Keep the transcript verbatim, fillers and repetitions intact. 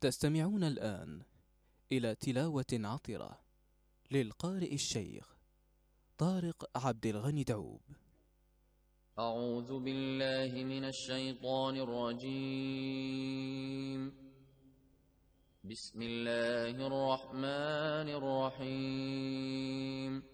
تستمعون الآن إلى تلاوة عطرة للقارئ الشيخ طارق عبد الغني دعوب. أعوذ بالله من الشيطان الرجيم. بسم الله الرحمن الرحيم.